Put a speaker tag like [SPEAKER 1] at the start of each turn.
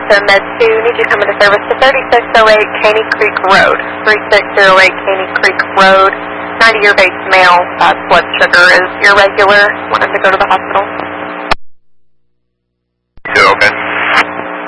[SPEAKER 1] to Med 2. Need you coming to service to 3608 Caney Creek Road. 3608 Caney Creek Road. 90-year base male. Blood sugar is irregular. Wanted to go to the hospital.